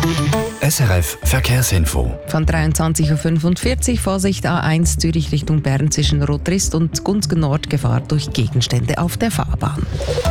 SRF Verkehrsinfo. Von 23.45 Uhr Vorsicht A1 Zürich Richtung Bern zwischen Rotrist und Gunzgen Nord Gefahr durch Gegenstände auf der Fahrbahn.